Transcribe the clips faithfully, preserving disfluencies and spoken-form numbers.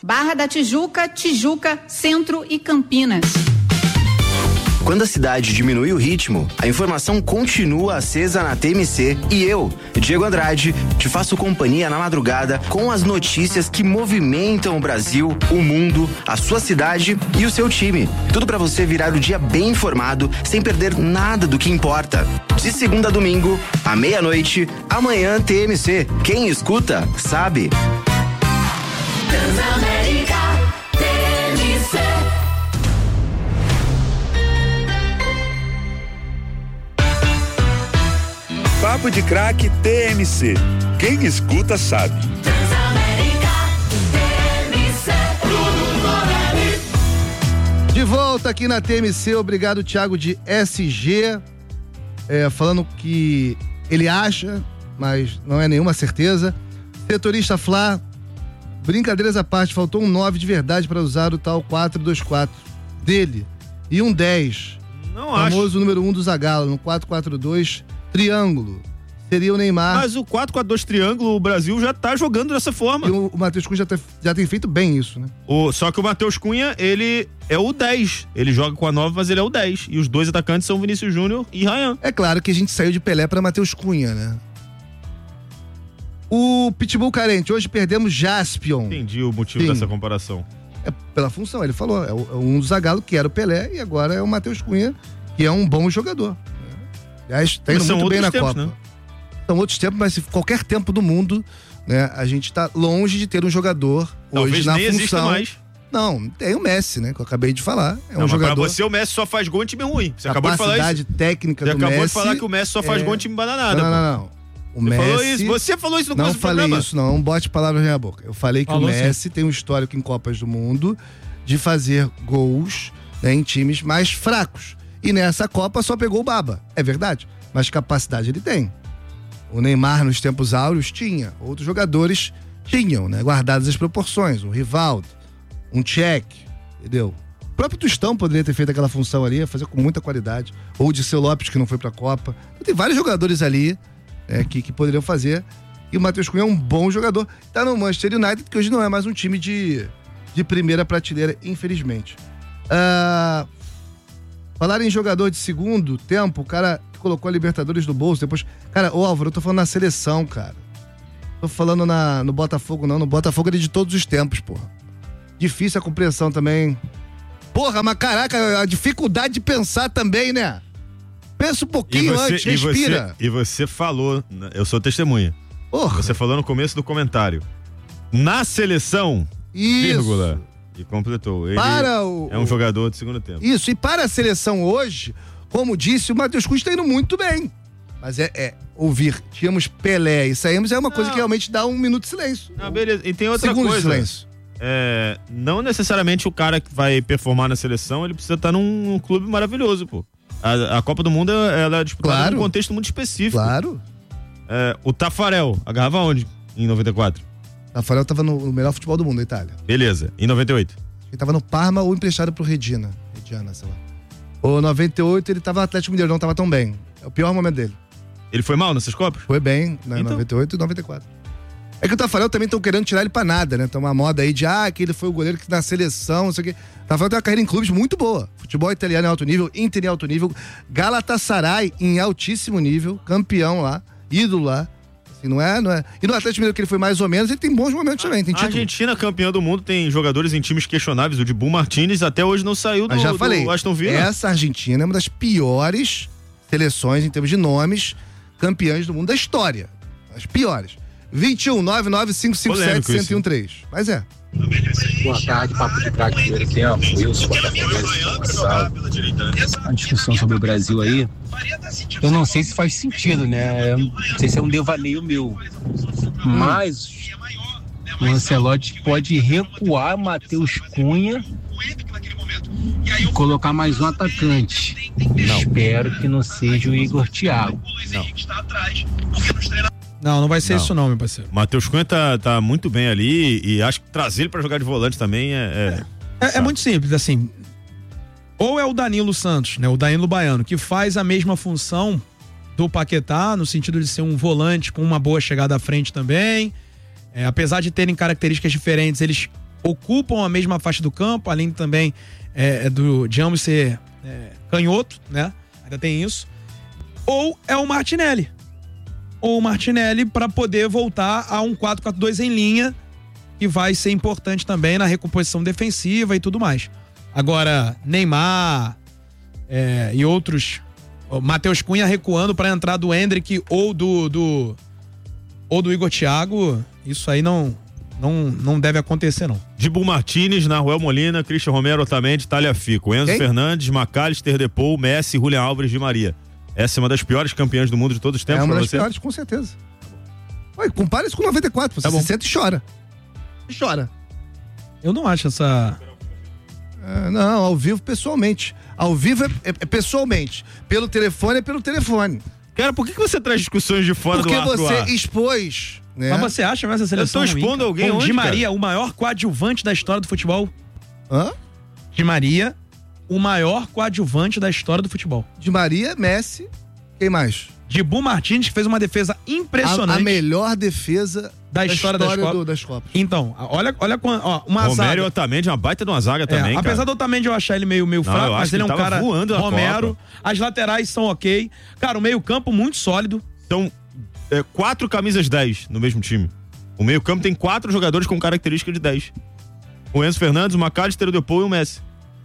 Barra da Tijuca, Tijuca, Centro e Campinas. Quando a cidade diminui o ritmo, a informação continua acesa na T M C e eu, Diego Andrade, te faço companhia na madrugada com as notícias que movimentam o Brasil, o mundo, a sua cidade e o seu time. Tudo para você virar o dia bem informado, sem perder nada do que importa. De segunda a domingo, à meia-noite, amanhã T M C. Quem escuta, sabe. Transamérica, T M C. Papo de Craque T M C. Quem escuta sabe. Transamérica, T M C. De volta aqui na T M C, obrigado Thiago de S G, é, falando que ele acha, mas não é nenhuma certeza. Setorista Flá, brincadeiras à parte, faltou um nove de verdade para usar o tal quatro dois quatro dele e um dez. Não famoso acho. número um do Zagallo, no quatro quatro dois triângulo. Seria o Neymar. Mas o quatro quatro dois triângulo, o Brasil já tá jogando dessa forma. E o, o Matheus Cunha já, tá, já tem feito bem isso, né? O, só que o Matheus Cunha, ele é o dez. Ele joga com a nove, mas ele é o dez. E os dois atacantes são Vinícius Júnior e Ryan. É claro que a gente saiu de Pelé pra Matheus Cunha, né? O Pitbull carente, hoje perdemos Jaspion. Entendi o motivo Sim. dessa comparação. É pela função, ele falou. É, o, é um do Zagallo, que era o Pelé, e agora é o Matheus Cunha, que é um bom jogador. Aliás, tá indo Mas são muito bem na outros tempos, Copa. né? São outros tempos, mas qualquer tempo do mundo, né? A gente tá longe de ter um jogador Talvez hoje na nem exista função. mais. Não, tem o Messi, né? Que eu acabei de falar. É Não, um mas jogador. pra você, o Messi só faz gol em time ruim. Você acabou de falar isso. Capacidade técnica Você do acabou Messi. de falar que o Messi só faz é... gol em time bananada. Não, pô. não, não. O Você Messi... falou isso. Você falou isso no Não começo do falei programa. isso, não. Não bote palavras na minha boca. Eu falei que Falou o Messi sim. tem um histórico em Copas do Mundo de fazer gols, né, em times mais fracos. E nessa Copa só pegou o Baba. É verdade. Mas capacidade ele tem. O Neymar, nos tempos áureos, tinha. Outros jogadores tinham, né? Guardadas as proporções. Um Rivaldo, um Tchek, entendeu? O próprio Tostão poderia ter feito aquela função ali, fazer com muita qualidade. Ou o Diceu Lopes, que não foi pra Copa. Tem vários jogadores ali, é, que, que poderiam fazer. E o Matheus Cunha é um bom jogador. Tá no Manchester United, que hoje não é mais um time de, de primeira prateleira, infelizmente. Ah, falar em jogador de segundo tempo, o cara que colocou a Libertadores no bolso, depois... Cara, ô Álvaro, eu tô falando na seleção, cara. Tô falando na, no Botafogo, não. No Botafogo ele é de todos os tempos, porra. Difícil a compreensão também. Porra, mas caraca, a dificuldade de pensar também, né? Pensa um pouquinho E você- antes, e você- respira. E você falou, eu sou testemunha. Porra. Você falou no começo do comentário. Na seleção, Isso. vírgula, e completou. Ele Para o- é um jogador de segundo tempo. Isso, e para a seleção hoje, como disse, o Matheus Cunha está indo muito bem. Mas é, é ouvir, tínhamos Pelé e saímos, é uma coisa Não. que realmente dá um minuto de silêncio. Ah, beleza. E tem outra Segundo de coisa. silêncio. É, não necessariamente o cara que vai performar na seleção, ele precisa estar num, num clube maravilhoso, pô. A, a Copa do Mundo, ela é disputada Claro. num contexto muito específico. Claro. É, o Tafarel agarrava onde em noventa e quatro? Rafael tava no, no melhor futebol do mundo da Itália. Beleza. Em noventa e oito? Ele tava no Parma ou emprestado pro Regina. Regina, sei lá. O noventa e oito ele tava no Atlético Mineiro, não tava tão bem. É o pior momento dele. Ele foi mal nessas Copas? Foi bem, né? Então. noventa e oito e noventa e quatro. É que o Tafarel também estão querendo tirar ele pra nada, né? Tem uma moda aí de, ah, que ele foi o goleiro que na seleção, não sei o quê. Tafarel tem uma carreira em clubes muito boa. Futebol italiano em alto nível, Inter em alto nível, Galatasaray em altíssimo nível, campeão lá, ídolo lá. Assim, não é, não é. E no Atlético Mineiro, que ele foi mais ou menos, ele tem bons momentos também, tem A título. Argentina, campeã do mundo, tem jogadores em times questionáveis. O de Bull Martinez até hoje não saiu do, Mas já falei, do Aston Villa. essa Argentina é uma das piores seleções em termos de nomes, campeãs do mundo da história. As piores. vinte e um, nove nove cinco cinco sete, Polêmico isso, um zero um três. Mas é. Boa tarde, Papo de Craque primeiro tempo. Wilson, a discussão sobre o Brasil aí, eu não sei se faz sentido, né? Eu não sei se é um devaneio meu. Mas o Ancelotti pode recuar Matheus Cunha e colocar mais um atacante. Não. Espero que não seja o Igor Thiago. Não. Não, não vai ser Não. isso não, meu parceiro. Matheus Cunha tá, tá muito bem ali e acho que trazer ele pra jogar de volante também é... É, É, é muito simples, assim. Ou é o Danilo Santos, né? O Danilo Baiano, que faz a mesma função do Paquetá, no sentido de ser um volante com uma boa chegada à frente também. É, apesar de terem características diferentes, eles ocupam a mesma faixa do campo, além também é, do, de ambos ser é, canhoto, né? Ainda tem isso. Ou é o Martinelli. Ou o Martinelli para poder voltar a um quatro quatro dois em linha, que vai ser importante também na recomposição defensiva e tudo mais. Agora, Neymar é, e outros, o Matheus Cunha recuando para a entrada do Endrick ou do, do ou do Igor Thiago, isso aí não não, não deve acontecer não. Dibu Martínez, Nahuel Molina, Christian Romero, Otamendi, Tagliafico, Enzo Quem? Fernandes, Macalister, Depou, Messi, Julian Álvares, Di Maria. Essa é uma das piores campeãs do mundo de todos os tempos É uma pra das você? piores, com certeza. Ué, compara isso com noventa e quatro, você Tá bom. se senta e chora. E chora. Eu não acho essa... É, não, ao vivo pessoalmente. Ao vivo é, é- é pessoalmente. Pelo telefone é pelo telefone. Cara, por que que você traz discussões de fora Porque do ar pro você ar? expôs, né? Mas você acha essa seleção Eu tô ruim, expondo cara? alguém Com o onde, Di cara? Maria, o maior coadjuvante da história do futebol. Hã? Di Maria, o maior coadjuvante da história do futebol. De Maria, Messi, quem mais? Dibu Martins, que fez uma defesa A, impressionante a melhor defesa da história, das, Copas. do- das Copas. Então, olha, olha quan- ó, uma Romero e zaga. Otamendi, uma baita de uma zaga É, também, cara. apesar do Otamendi eu achar ele meio, meio Não, fraco, eu acho mas que ele é um ele tava cara voando na Romero. Copa. As laterais são ok. Cara, o meio campo muito sólido. São é, quatro camisas dez no mesmo time. O meio campo tem quatro jogadores com característica de dez. O Enzo Fernandes, o Macalister, o Depou e o Messi.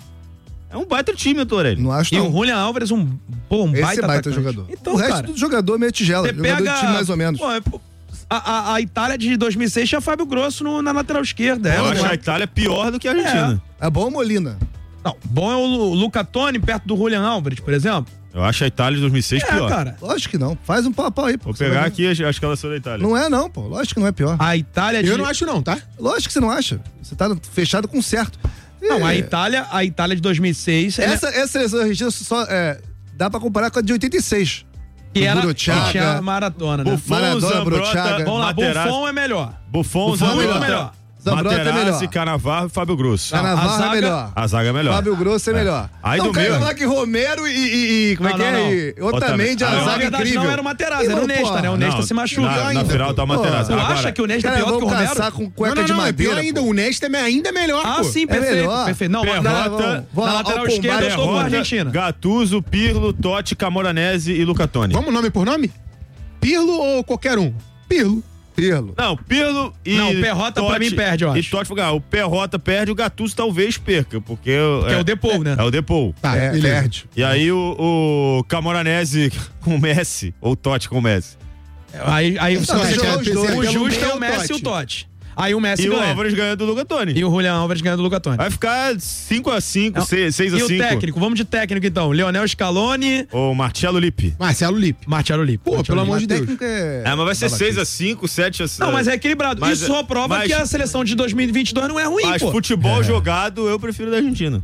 É um baita time, Torelli. Não acho E não. o Julian Álvares, um, pô, um Esse baita, é baita atacante. jogador. Então, o resto cara, do jogador é meio tigela. você Jogador pega... de time mais ou menos. Pô, é, pô, a, a, a Itália de dois mil e seis tinha Fábio Grosso no- na lateral esquerda. Eu É, acho não a é? Itália pior do que a Argentina. É bom ou Molina? Não, bom é o Lu- Luca Toni perto do Julian Álvares, por exemplo. Eu acho a Itália de dois mil e seis É, pior. cara. Lógico que não. Faz um pau a pau aí. pô. Vou Você pegar vai ver. aqui a a escalação da Itália. Não é não, pô. Lógico que não é pior. A Itália de... Eu não acho não, tá? Lógico que você não acha. Você tá fechado com certo. Não, a É. Itália, a Itália de dois mil e seis... ela- Essa, essa seleção argentina só é, dá pra comparar com a de oitenta e seis. que do era Buruchaga, que tinha a maratona, né? Buffon, Maradona, Zambrota, Brochaga. Vamos lá, Materazzi, Buffon é melhor. Buffon, Buffon é Zambrota, melhor. Zambrota é Materazzi, melhor. Cannavaro e Fábio Grosso. Não, a Cannavaro zaga- é melhor. A zaga é melhor. Fábio Grosso é, É. melhor. Aí não, do o cara meio- falar que Romero e, e- e- como é Não, que não, é? E Otamendi, a Ah, Na não. zaga verdade, incrível. não era o Materazzi, era o Irmão, Nesta, porra. né? O Nesta Não, se machuca. Na, na ainda. final tá o Pô, Materazzi. Tu Agora, acha que o Nesta é Cara, pior do que o vamos Romero? caçar com cueca não, não, de não, é madeira. pior ainda. pô. O Nesta é ainda melhor, Ah, pô. sim, É perfeito, melhor. perfeito. Não, mas na, Perrota, Vamos na ao lateral combate. esquerda eu estou com a Perrota, Argentina. Gattuso, Pirlo, Totti, Camoranesi e Luca Toni. Vamos nome por nome? Pirlo ou qualquer um? Pirlo. Pirlo. Não, Pirlo e Não, o Perrota pra Totti- mim perde, eu acho. E Totti vai ganhar. O Perrota perde, o Gattuso talvez perca, porque... Que é o Depou, né? É o Depou. Tá, É, beleza. perde. E aí o, o Camoranesi com o Messi, ou o Totti com o Messi. Aí, aí Não, você tem que quer- jogar os dois. o Pelo justo meio é o Messi e o Totti. Totti. Aí o Messi E o ganha. Álvares ganha do Luca Toni. E o Julian Álvares ganha do Luca Toni. Vai ficar cinco a cinco, Não. seis a E o cinco. técnico? Vamos de técnico então. Leonel Scaloni, Ou Marcelo Lippi. Marcelo Lippe. Marcelo Lippi. Pô, pelo amor de Deus. Técnico é... É, mas vai ser babaquice. seis a cinco, sete a cinco. Não, mas é equilibrado. Mas- Isso só prova mas- que a seleção de dois mil e vinte e dois não é ruim, Mas pô. futebol jogado, eu prefiro da Argentina.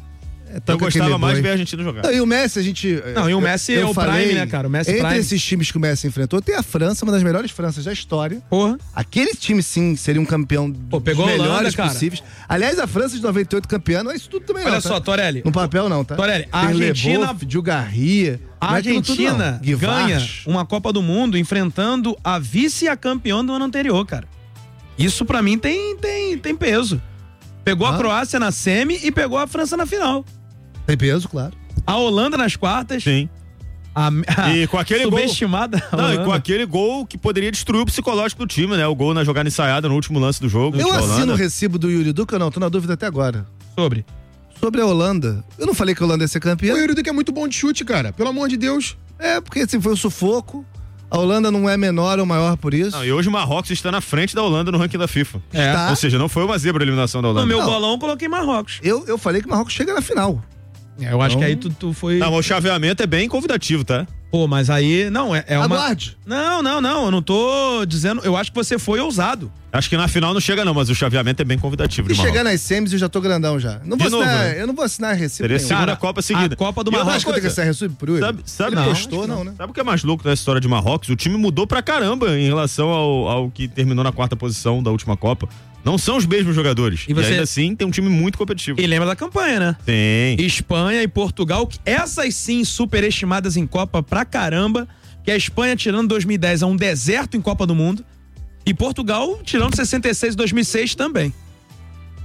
É, Eu toca gostava aquele mais boi. de ver a Argentina jogar. Não, e o Messi, a gente. Não, e o eu- Messi eu é o falei, Prime, né, cara? O Messi Entre Prime. esses times que o Messi enfrentou, tem a França, uma das melhores Franças da história. Porra. Aquele time, sim, seria um campeão Pô, pegou dos a Holanda, melhores cara. possíveis. Aliás, a França de noventa e oito campeã, não é isso tudo também, Olha não. só, tá? Torelli. No papel, não, tá? Torelli, a Tem Argentina- Leboff, Djugarria. A não é aquilo tudo, não. Argentina Guivarch. ganha uma Copa do Mundo enfrentando a vice e a campeã do ano anterior, cara. Isso pra mim tem, tem, tem peso. Pegou a Ah. Croácia na semi e pegou a França na final. Tem peso, claro. A Holanda nas quartas. Sim. A, a E com aquele gol- subestimada Não, e Holanda. com aquele gol que poderia destruir o psicológico do time, né? O gol na jogada ensaiada no último lance do jogo. Eu contra a assino o Holanda. recibo do Yuri Duca ou não? Tô na dúvida até agora. Sobre. Sobre a Holanda. Eu não falei que a Holanda ia ser campeã. O Yuri Duque é muito bom de chute, cara. Pelo amor de Deus. É, porque assim, foi um sufoco. A Holanda não é menor ou maior por isso. Não, e hoje o Marrocos está na frente da Holanda no ranking da FIFA. É. Tá. Ou seja, não foi uma zebra a eliminação da No Holanda. meu Não. bolão eu coloquei Marrocos. Eu, eu falei que o Marrocos chega na final. É, eu acho Então- que aí tu, tu foi. Não, mas o chaveamento é bem convidativo, tá? Pô, mas aí. Não, é, é uma. Aguarde. Não, não, não. Eu não tô dizendo. Eu acho que você foi ousado. Acho que na final não chega não, mas o chaveamento é bem convidativo Se de chegar Marrocos. nas semis, eu já tô grandão já. Não vou De novo, assinar, né? Eu não vou assinar recibo Seria a nenhum. segunda Cara, Copa seguida. a Copa do E outra Marrocos. Acho que eu tenho que coisa, assinar recibo pro Yuri? Sabe, sabe, Ele não não, postou, não, né? Sabe o que é mais louco nessa história de Marrocos? O time mudou pra caramba em relação ao, ao que terminou na quarta posição da última Copa. Não são os mesmos jogadores. E E, você- ainda assim tem um time muito competitivo. E lembra da campanha, né? Tem. Espanha e Portugal, que essas sim superestimadas em Copa pra caramba, que a Espanha tirando dois mil e dez é um deserto em Copa do Mundo, e Portugal tirando sessenta e seis e dois mil e seis também.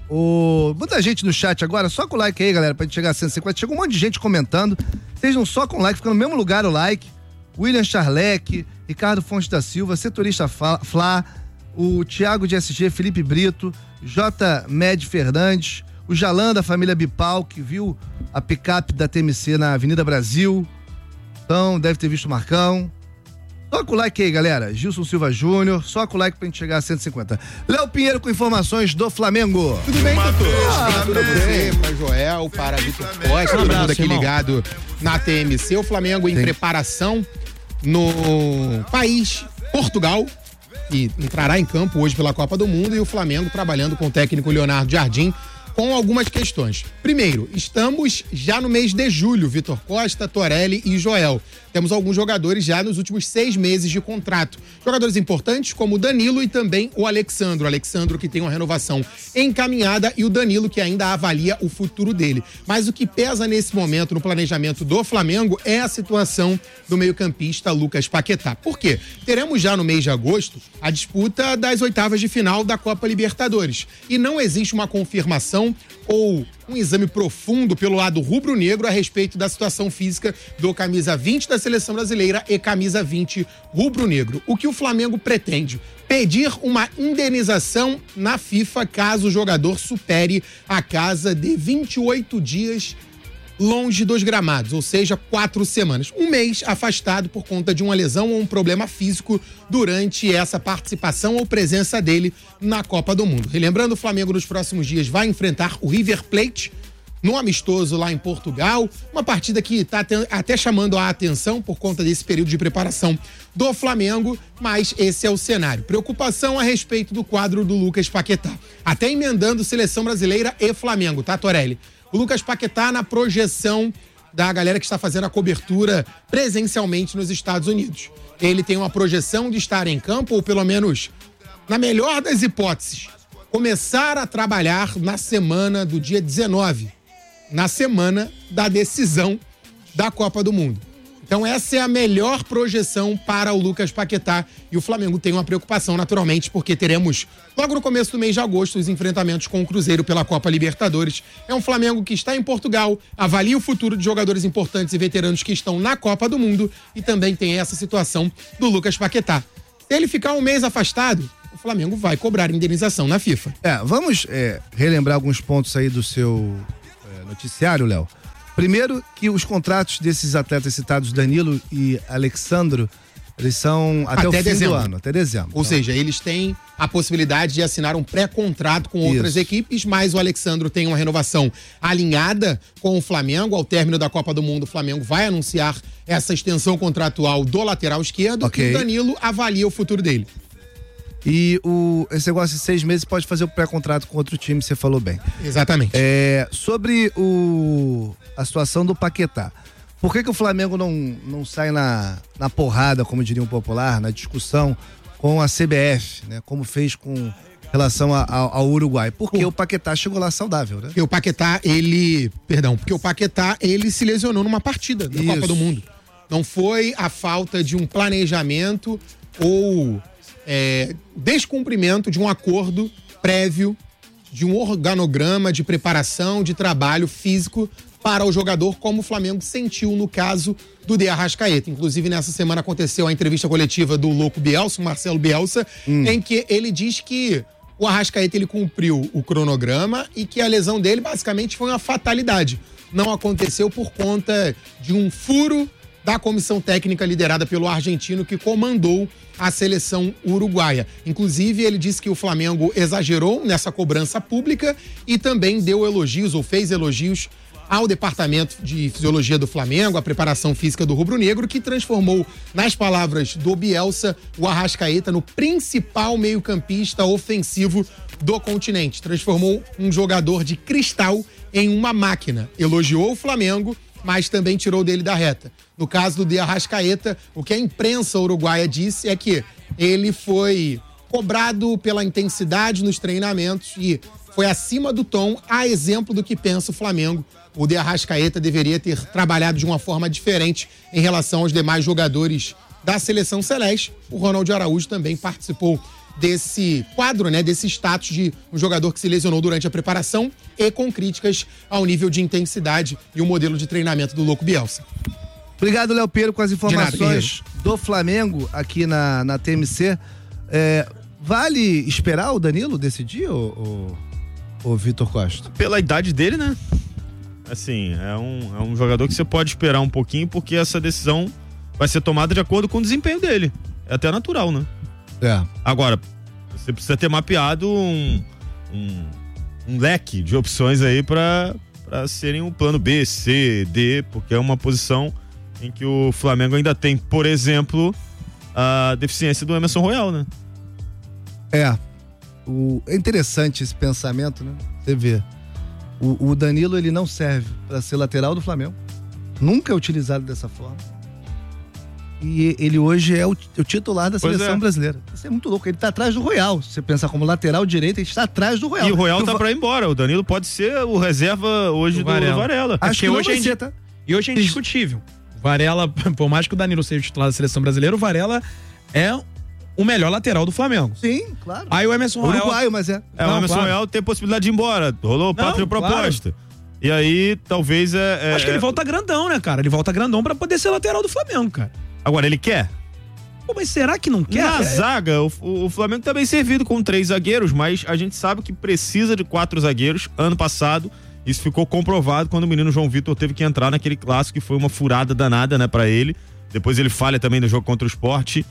O... Muita gente no chat agora, só com o like aí, galera, pra gente chegar a cento e cinquenta. Chegou um monte de gente comentando. Vocês não só com o like, fica no mesmo lugar o like. William Charlec, Ricardo Fontes da Silva, Setorista Flá, o Thiago de S G, Felipe Brito, J. Med Fernandes, o Jalan da família Bipal, que viu a picape da T M C na Avenida Brasil. Então, deve ter visto o Marcão. Só com o like aí, galera. Gilson Silva Júnior, só com o like pra gente chegar a cento e cinquenta. Léo Pinheiro com informações do Flamengo. Tudo bem, doutor? Ah, tudo bem. Para Joel, para Vitor Costa, todo mundo aqui ligado na T M C. O Flamengo em preparação no país Portugal, e entrará em campo hoje pela Copa do Mundo, e o Flamengo trabalhando com o técnico Leonardo Jardim com algumas questões. Primeiro, estamos já no mês de julho, Vitor Costa, Torelli e Joel. Temos alguns jogadores já nos últimos seis meses de contrato. Jogadores importantes como o Danilo e também o Alexandro. O Alexandro que tem uma renovação encaminhada e o Danilo que ainda avalia o futuro dele. Mas o que pesa nesse momento no planejamento do Flamengo é a situação do meio-campista Lucas Paquetá. Por quê? Teremos já no mês de agosto a disputa das oitavas de final da Copa Libertadores. E não existe uma confirmação ou um exame profundo pelo lado rubro-negro a respeito da situação física do camisa vinte da Seleção Brasileira e camisa vinte rubro-negro. O que o Flamengo pretende? Pedir uma indenização na FIFA caso o jogador supere a casa de vinte e oito dias longe dos gramados, ou seja, quatro semanas. Um mês afastado por conta de uma lesão ou um problema físico durante essa participação ou presença dele na Copa do Mundo. Relembrando, o Flamengo nos próximos dias vai enfrentar o River Plate no amistoso lá em Portugal, uma partida que está até chamando a atenção por conta desse período de preparação do Flamengo, mas esse é o cenário. Preocupação a respeito do quadro do Lucas Paquetá. Até emendando Seleção Brasileira e Flamengo, tá, Torelli? O Lucas Paquetá na projeção da galera que está fazendo a cobertura presencialmente nos Estados Unidos. Ele tem uma projeção de estar em campo, ou pelo menos, na melhor das hipóteses, começar a trabalhar na semana do dia dezenove, na semana da decisão da Copa do Mundo. Então essa é a melhor projeção para o Lucas Paquetá, e o Flamengo tem uma preocupação naturalmente porque teremos logo no começo do mês de agosto os enfrentamentos com o Cruzeiro pela Copa Libertadores. É um Flamengo que está em Portugal, avalia o futuro de jogadores importantes e veteranos que estão na Copa do Mundo, e também tem essa situação do Lucas Paquetá. Se ele ficar um mês afastado, o Flamengo vai cobrar indenização na FIFA. É, vamos é, relembrar alguns pontos aí do seu é, noticiário, Léo. Primeiro, que os contratos desses atletas citados, Danilo e Alexandro, eles são até, até o fim dezembro. do ano, até dezembro. Ou então, seja, eles têm a possibilidade de assinar um pré-contrato com outras Isso. equipes, mas o Alexandro tem uma renovação alinhada com o Flamengo. Ao término da Copa do Mundo, o Flamengo vai anunciar essa extensão contratual do lateral esquerdo, okay. E o Danilo avalia o futuro dele. E o, esse negócio de seis meses pode fazer o pré-contrato com outro time, você falou bem. Exatamente. É, sobre o, a situação do Paquetá. Por que que o Flamengo não, não sai na, na porrada, como diria um popular, na discussão com a C B F, né? Como fez com relação a, a, ao Uruguai? Porque Por... o Paquetá chegou lá saudável, né? Porque o Paquetá, ele... Perdão, porque o Paquetá, ele se lesionou numa partida da Isso. Copa do Mundo. Não foi a falta de um planejamento ou... É, descumprimento de um acordo prévio, de um organograma de preparação, de trabalho físico para o jogador, como o Flamengo sentiu no caso do De Arrascaeta. Inclusive, nessa semana aconteceu a entrevista coletiva do louco Bielsa, o Marcelo Bielsa, hum. em que ele diz que o Arrascaeta ele cumpriu o cronograma e que a lesão dele basicamente foi uma fatalidade. Não aconteceu por conta de um furo da comissão técnica liderada pelo argentino que comandou a seleção uruguaia. Inclusive, ele disse que o Flamengo exagerou nessa cobrança pública e também deu elogios, ou fez elogios, ao departamento de fisiologia do Flamengo, a preparação física do rubro-negro, que transformou, nas palavras do Bielsa, o Arrascaeta no principal meio-campista ofensivo do continente. Transformou um jogador de cristal em uma máquina. Elogiou o Flamengo, mas também tirou dele da reta. No caso do De Arrascaeta, o que a imprensa uruguaia disse é que ele foi cobrado pela intensidade nos treinamentos e foi acima do tom, a exemplo do que pensa o Flamengo. O De Arrascaeta deveria ter trabalhado de uma forma diferente em relação aos demais jogadores da seleção celeste. O Ronald Araújo também participou desse quadro, né, desse status de um jogador que se lesionou durante a preparação e com críticas ao nível de intensidade e o modelo de treinamento do Louco Bielsa. Obrigado, Léo Pedro, com as informações nada, do Flamengo aqui na, na T M C. É, vale esperar o Danilo decidir, ô, ô, ô Vitor Costa? Pela idade dele, né? Assim, é um, é um jogador que você pode esperar um pouquinho, porque essa decisão vai ser tomada de acordo com o desempenho dele. É até natural, né? É. Agora, você precisa ter mapeado um, um, um leque de opções aí pra, pra serem um plano B, C, D, porque é uma posição em que o Flamengo ainda tem, por exemplo, a deficiência do Emerson Royal, né? É. O, é interessante esse pensamento, né? Você vê. O, o Danilo, ele não serve para ser lateral do Flamengo. Nunca é utilizado dessa forma. E ele hoje é o, o titular da Pois seleção é. brasileira. Isso é muito louco. Ele tá atrás do Royal. Se você pensar como lateral direito, ele está atrás do Royal. E o Royal tá Eu- pra ir embora. O Danilo pode ser o reserva hoje Do do Varela. Varela. Do Varela. Acho Porque que não hoje vai é ser, indi- tá? E hoje é indiscutível. Varela, por mais que o Danilo seja o titular da seleção brasileira, o Varela é o melhor lateral do Flamengo. Sim, claro. Aí o Emerson Royal... Uruguaio, mas é. É, o Não, Emerson claro. Royal tem possibilidade de ir embora. Rolou pátria claro. proposta. E aí, talvez é. é- Acho que ele é- volta grandão, né, cara? Ele volta grandão pra poder ser lateral do Flamengo, cara. Agora, ele quer? Pô, mas será que não quer? Na É- zaga, o, o Flamengo tá bem servido com três zagueiros, mas a gente sabe que precisa de quatro zagueiros. Ano passado, isso ficou comprovado quando o menino João Vitor teve que entrar naquele clássico que foi uma furada danada, né, pra ele. Depois ele falha também no jogo contra o Sport.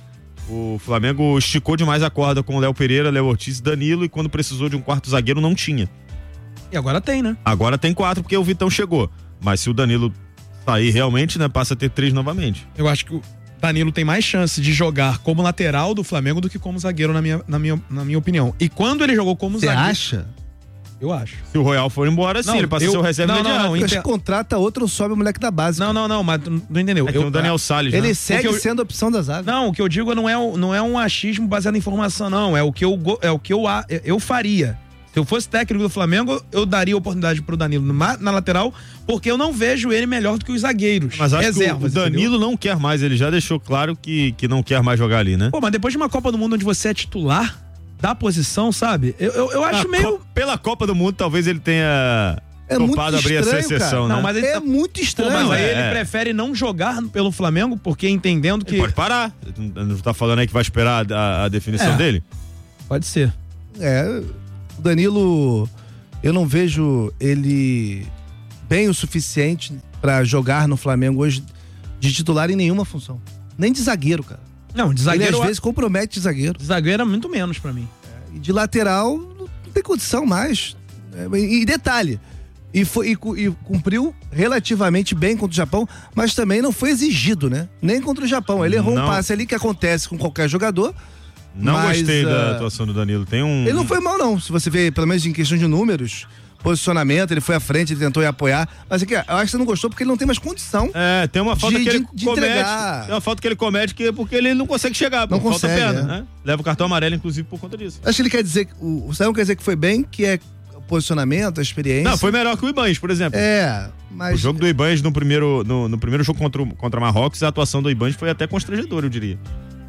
O Flamengo esticou demais a corda com o Léo Pereira, Léo Ortiz e Danilo, e quando precisou de um quarto zagueiro não tinha. E agora tem, né? Agora tem quatro porque o Vitão chegou. Mas se o Danilo sair realmente, né, passa a ter três novamente. Eu acho que o Danilo tem mais chance de jogar como lateral do Flamengo do que como zagueiro, na minha, na minha, na minha opinião. E quando ele jogou como Você zagueiro... acha? Eu acho. Se o Royal for embora, sim, Não, ele passa eu- a ser o reserva não, não, imediato. não, Acho Inter- que contrata outro ou sobe o moleque da base. Não, não, não, mas tu não entendeu. É, tem Eu- o Daniel Salles, Ele né? segue Porque eu- sendo a opção da zaga. Não, o que eu digo não é, o- não é um achismo baseado em informação, não. É o que eu, go- é o que eu, a- eu faria. Se eu fosse técnico do Flamengo, eu daria oportunidade pro Danilo na, na lateral, porque eu não vejo ele melhor do que os zagueiros. Mas acho reservas, que o Danilo entendeu? não quer mais, ele já deixou claro que, que não quer mais jogar ali, né? Pô, mas depois de uma Copa do Mundo onde você é titular da posição, sabe? Eu, eu, eu acho A meio... Co- Pela Copa do Mundo, talvez ele tenha É muito topado abrir essa estranho, exceção, cara. né? Não, mas ele É tá- muito Pô, estranho. mas aí é, ele é. prefere não jogar pelo Flamengo, porque entendendo que... Ele pode parar. Não tá falando aí que vai esperar a, a definição É. dele? Pode ser. É, o Danilo, eu não vejo ele bem o suficiente pra jogar no Flamengo hoje de titular em nenhuma função. Nem de zagueiro, cara. Não, de Ele zagueiro... às vezes compromete de zagueiro. De zagueiro é muito menos pra mim. E de lateral não tem condição mais. É, E, e detalhe, e, foi, e, cu- e cumpriu relativamente bem contra o Japão, mas também não foi exigido, né? Nem contra o Japão. Ele errou Não. um passe ali que acontece com qualquer jogador. Não Mas, gostei da ah, atuação do Danilo. Tem um. Ele não foi mal, não. Se você vê, pelo menos em questão de números, posicionamento, ele foi à frente, ele tentou ir apoiar. Mas aqui, eu acho que você não gostou porque ele não tem mais condição. É, tem uma falta de- que ele de- de comete. entregar. Tem uma falta que ele comete que é porque ele não consegue chegar. Não pô, falta consegue, perna, é. né? Leva o cartão amarelo, inclusive, por conta disso. Acho que ele quer dizer que. O, o Sayão quer dizer que foi bem, que é o posicionamento, a experiência. Não, foi melhor que o Ibanez, por exemplo. É, O mas. jogo do Ibanez no primeiro, no, no primeiro jogo contra, o- contra Marrocos, a atuação do Ibanez foi até constrangedora, eu diria.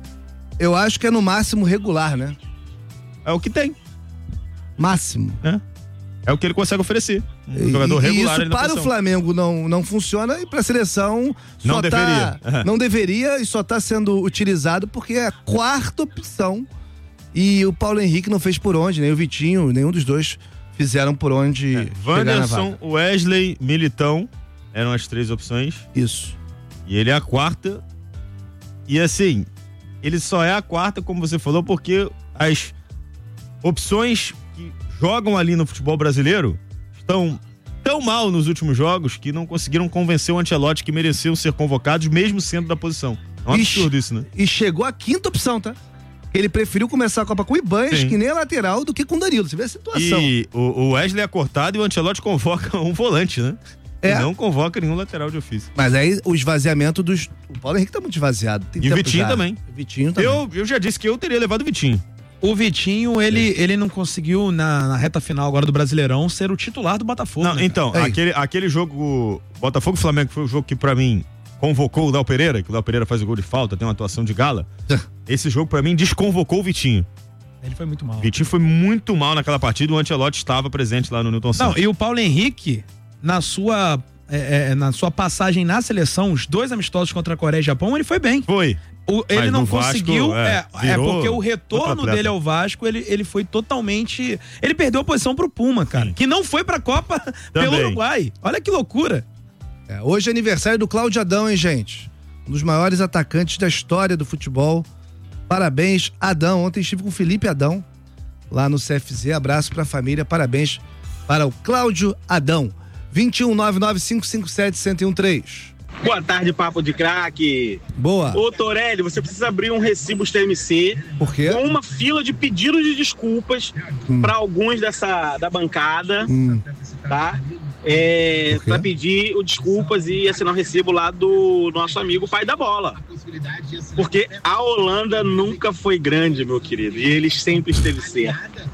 Eu acho que é no máximo regular, né? É o que tem, Máximo. né? É o que ele consegue oferecer. Um E- jogador e regular isso ali na para o posição. Flamengo não, não funciona e para a seleção Não só deveria. Tá, não deveria e só está sendo utilizado porque é a quarta opção. E o Paulo Henrique não fez por onde, nem o Vitinho, nenhum dos dois fizeram por onde É, chegar na Wanderson, vaga. Wesley, Militão eram as três opções. Isso. E ele é a quarta. E assim, ele só é a quarta, como você falou, porque as opções que jogam ali no futebol brasileiro estão tão mal nos últimos jogos que não conseguiram convencer o Ancelotti que mereciam ser convocados, mesmo sendo da posição. É um Ixi. absurdo isso, né? E chegou a quinta opção, tá? Ele preferiu começar a Copa com o Ibanez, Sim. que nem a lateral, do que com o Danilo. Você vê a situação. E o, o Wesley é cortado e o Ancelotti convoca um volante, né? É. E não convoca nenhum lateral de ofício. Mas aí o esvaziamento dos. O Paulo Henrique tá muito esvaziado. Tem E o tempo Vitinho já. também. O Vitinho também. Eu, eu já disse que eu teria levado o Vitinho. O Vitinho, ele, ele não conseguiu, na, na reta final agora do Brasileirão, ser o titular do Botafogo. Não, né, então, Aí. aquele, aquele jogo Botafogo e Flamengo foi o jogo que pra mim convocou o Léo Pereira, que o Léo Pereira faz o gol de falta, tem uma atuação de gala. Esse jogo pra mim desconvocou o Vitinho. Ele foi muito mal. Vitinho foi muito mal naquela partida, o Ancelotti estava presente lá no Newton Santos. Não, e o Paulo Henrique, na sua, é, é, na sua passagem na seleção, os dois amistosos contra a Coreia e Japão, ele foi bem. Foi. O, ele Mas não no conseguiu, Vasco, é, é, é virou porque o outro retorno atleta. dele ao Vasco, ele, ele foi totalmente... Ele perdeu a posição pro Puma, cara, Sim. que não foi pra Copa pelo Também. Uruguai. Olha que loucura. É, hoje é aniversário do Cláudio Adão, hein, gente? Um dos maiores atacantes da história do futebol. Parabéns, Adão. Ontem estive com o Felipe Adão, lá no C F Z. Abraço pra família, parabéns para o Cláudio Adão. vinte e um, nove nove cinco cinco sete, um zero um três. Boa tarde, Papo de Craque. Boa. Ô, Torelli, você precisa abrir um Recibos T M C Por quê? com uma fila de pedidos de desculpas Hum. para alguns dessa da bancada, Hum. tá? É, Por quê? para pedir o desculpas e assinar um recibo lá do nosso amigo Pai da Bola. Porque a Holanda nunca foi grande, meu querido, e ele sempre esteve certo.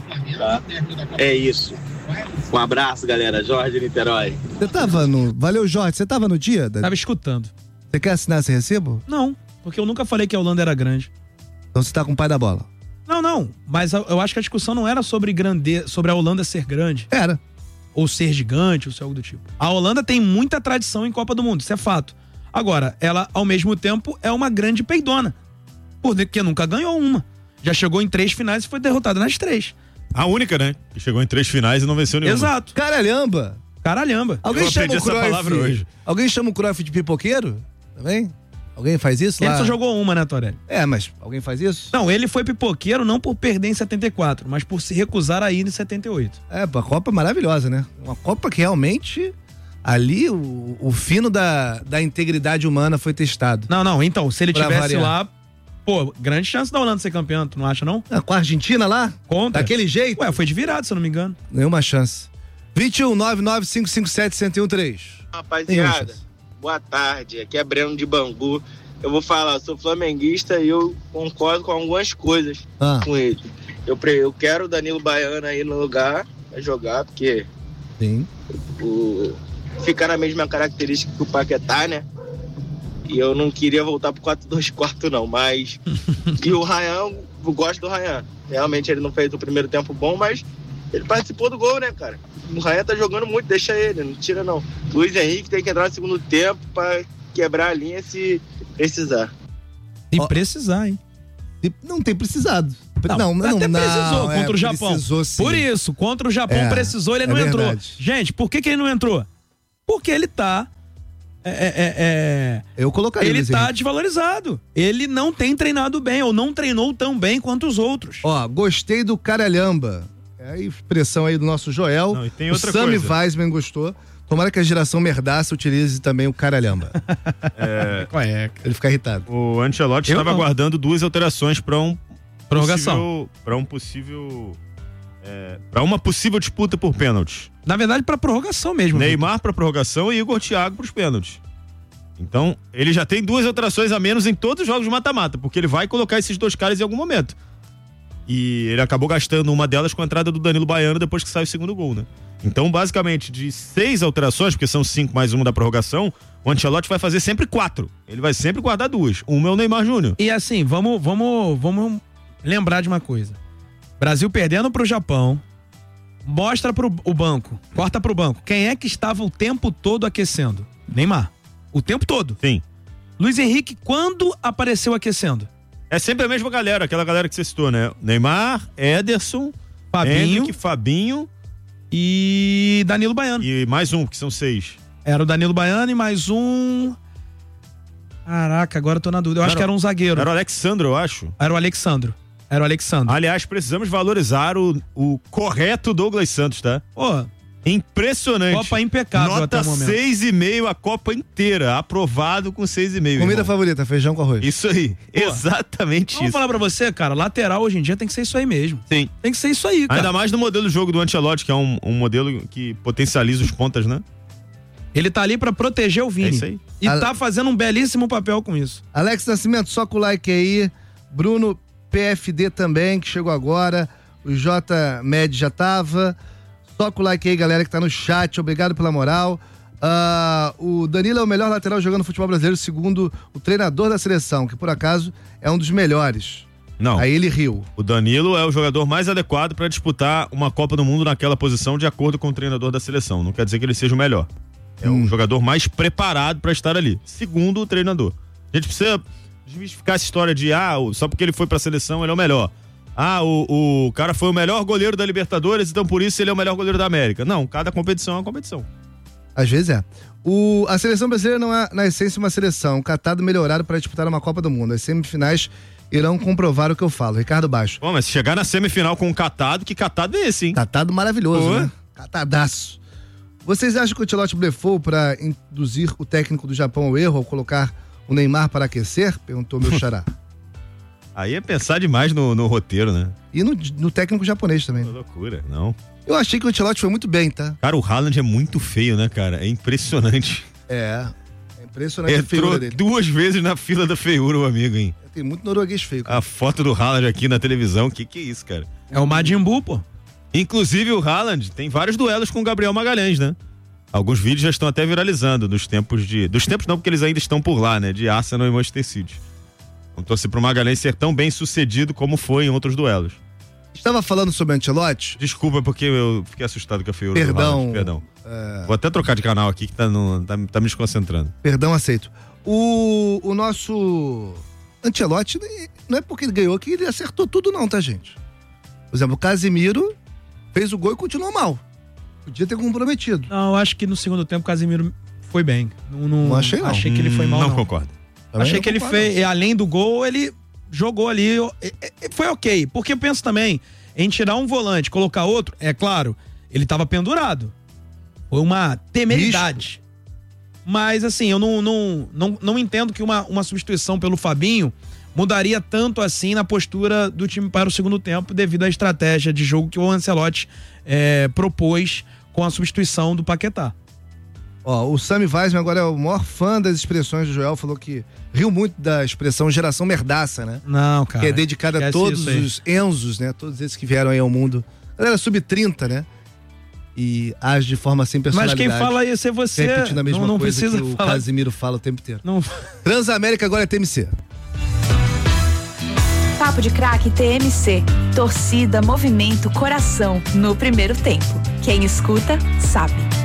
Tá? É isso. Um abraço, galera. Jorge Niterói. Você tava no... Valeu, Jorge. Você tava no dia? Da... Tava escutando. Você quer assinar esse recibo? Não, porque eu nunca falei que a Holanda era grande. Então você tá com o pai da bola. Não, não, mas eu acho que a discussão não era sobre grande, sobre a Holanda ser grande. Era. Ou ser gigante, ou ser algo do tipo. A Holanda tem muita tradição em Copa do Mundo, isso é fato. Agora, ela, ao mesmo tempo, é uma grande peidona. Porque nunca ganhou uma. Já chegou em três finais e foi derrotada nas três. A única, né? Que chegou em três finais e não venceu nenhuma. Exato. Caralhamba. Caralhamba. Alguém Eu chama aprendi o essa Cruyff... palavra hoje. Alguém chama o Cruyff de pipoqueiro? Também? Alguém faz isso Ele lá? só jogou uma, né, Torelli? É, mas alguém faz isso? Não, ele foi pipoqueiro não por perder em setenta e quatro, mas por se recusar a ir em setenta e oito. É, a Copa é maravilhosa, né? Uma Copa que realmente... Ali, o, o fino da, da integridade humana foi testado. Não, não, então, se ele Pra tivesse variar. lá, pô, grande chance da Holanda ser campeã, tu não acha, não? Ah, com a Argentina lá? Contra. Daquele jeito? Ué, foi de virado, se eu não me engano. Nenhuma chance. vinte e um, nove nove cinco cinco sete, um zero um três. Rapaziada, boa tarde. Aqui é Breno de Bangu. Eu vou falar, eu sou flamenguista e eu concordo com algumas coisas Ah. com ele. Eu, pre- eu quero o Danilo Baiano aí no lugar pra jogar, porque Sim. o, fica na mesma característica que o Paquetá, né? E eu não queria voltar pro quatro dois quatro não, mas... E o Ryan, eu gosto do Ryan. Realmente ele não fez o primeiro tempo bom, mas ele participou do gol, né, cara? O Ryan tá jogando muito, deixa ele, não tira não. Luiz Henrique tem que entrar no segundo tempo pra quebrar a linha se precisar. E Ó, precisar, hein? E não tem precisado. Não, Não, não, até não, precisou é, contra o Japão. precisou, sim. Por isso, contra o Japão É, precisou, ele é não entrou. verdade. Gente, por que, que ele não entrou? Porque ele tá. É, é, é, Eu colocaria ele Luiz tá Henrique. desvalorizado. Ele não tem treinado bem, ou não treinou tão bem quanto os outros. Ó, gostei do caralhamba. É a expressão aí do nosso Joel. Não, e tem o outra Sammy coisa. Weisman gostou. Tomara que a geração merdaça utilize também o caralhamba. É, Qual é? Ele fica irritado. o Ancelotti Eu estava não. aguardando duas alterações para um Prorrogação. para um possível é, para uma possível disputa por pênaltis. Na verdade, pra prorrogação mesmo. Neymar para prorrogação e Igor Thiago para os pênaltis. Então, ele já tem duas alterações a menos em todos os jogos de mata-mata, porque ele vai colocar esses dois caras em algum momento. E ele acabou gastando uma delas com a entrada do Danilo Baiano depois que sai o segundo gol, né? Então, basicamente, de seis alterações, porque são cinco mais uma da prorrogação, o Ancelotti vai fazer sempre quatro. Ele vai sempre guardar duas. Uma é o Neymar Júnior. E assim, vamos, vamos, vamos lembrar de uma coisa. Brasil perdendo pro Japão, mostra pro o banco, corta pro banco. Quem é que estava o tempo todo aquecendo? Neymar. O tempo todo. Sim. Luiz Henrique, quando apareceu aquecendo? É sempre a mesma galera, aquela galera que você citou, né? Neymar, Ederson, Fabinho Henrique, Fabinho e Danilo Baiano. e mais um, que são seis. Era o Danilo Baiano e mais um... Caraca, agora eu tô na dúvida. Eu acho Era- que era um zagueiro. Era o Alexandre, eu acho. Era o Alexandro. Era o Alexandro. Aliás, precisamos valorizar o, o correto Douglas Santos, tá? Pô, Impressionante. Copa impecável Nota até o momento. seis e meio a Copa inteira. Aprovado com seis e meio. Comida irmão. favorita, feijão com arroz. Isso aí. Exatamente vamos isso. falar pra você, cara, lateral hoje em dia tem que ser isso aí mesmo. Sim. Tem que ser isso aí, cara. Ainda mais no modelo de jogo do Ancelotti, que é um, um modelo que potencializa os pontas, né? Ele tá ali pra proteger o Vini. É isso aí. E Ale- tá fazendo um belíssimo papel com isso. Alex Nascimento, só com o like aí. Bruno P F D também, que chegou agora. O J Med já tava. Só com o like aí, galera, que tá no chat. Obrigado pela moral. Ah, o Danilo é o melhor lateral jogando futebol brasileiro, segundo o treinador da seleção, que por acaso é um dos melhores. Não. Aí ele riu. O Danilo é o jogador mais adequado para disputar uma Copa do Mundo naquela posição, de acordo com o treinador da seleção. Não quer dizer que ele seja o melhor. É hum. o jogador mais preparado para estar ali, segundo o treinador. A gente precisa desmistificar essa história de, ah, só porque ele foi pra seleção ele é o melhor. Ah, o, o cara foi o melhor goleiro da Libertadores, então por isso ele é o melhor goleiro da América. Não, cada competição é uma competição. Às vezes é. O, a seleção brasileira não é, na essência, uma seleção. Catado melhorado para disputar uma Copa do Mundo. As semifinais irão comprovar o que eu falo. Ricardo Baixo. Bom, mas se chegar na semifinal com um catado, que catado é esse, hein? Catado maravilhoso, Pô. né? Catadaço. Vocês acham que o Ancelotti blefou para induzir o técnico do Japão ao erro ao colocar o Neymar para aquecer? Perguntou meu xará. Aí é pensar demais no, no roteiro, né? E no, no técnico japonês também. Que loucura, não. Eu achei que o Ancelotti foi muito bem, tá? Cara, o Haaland é muito feio, né, cara? É impressionante. É, é impressionante a feiura Entrou dele. duas vezes na fila da feiura, o amigo, hein? Tem muito norueguês feio, cara. A foto do Haaland aqui na televisão, que que é isso, cara? É o Majin Buu, pô. Inclusive o Haaland tem vários duelos com o Gabriel Magalhães, né? Alguns vídeos já estão até viralizando dos tempos de... Dos tempos não, porque eles ainda estão por lá, né? De Arsenal e Manchester City. Vamos torcer pro Magalhães ser tão bem sucedido como foi em outros duelos. Estava falando sobre o Ancelotti? Desculpa, porque eu fiquei assustado com a feiura Perdão. do Haaland. Perdão. É... Vou até trocar de canal aqui, que tá, no, tá, tá me desconcentrando. Perdão, aceito. O, o nosso Ancelotti, não é porque ele ganhou que ele acertou tudo não, tá, gente? Por exemplo, o Casemiro fez o gol e continuou mal. Podia ter comprometido. Não, eu acho que no segundo tempo o Casemiro foi bem. Não, não, não achei não. Achei que ele foi mal, não. Não concordo. Também achei não que ele concordo, fez, não. além do gol, ele jogou ali, foi ok. Porque eu penso também, em tirar um volante, colocar outro, é claro, ele tava pendurado. Foi uma temeridade. Mas assim, eu não, não, não, não entendo que uma, uma substituição pelo Fabinho mudaria tanto assim na postura do time para o segundo tempo, devido à estratégia de jogo que o Ancelotti é, propôs com a substituição do Paquetá. Ó, o Sami Weisman agora é o maior fã das expressões do Joel, falou que riu muito da expressão geração merdaça, né? Não, cara. Que é dedicada a todos os Enzos, né? Todos esses que vieram aí ao mundo. Galera sub trinta, né? E age de forma sem personalidade. Mas quem fala isso é você. Repetindo a mesma não, não coisa precisa que o falar. Casimiro fala o tempo inteiro. Não. Transamérica agora é T M C. Papo de Craque T M C. Torcida, movimento, coração no primeiro tempo. Quem escuta, sabe.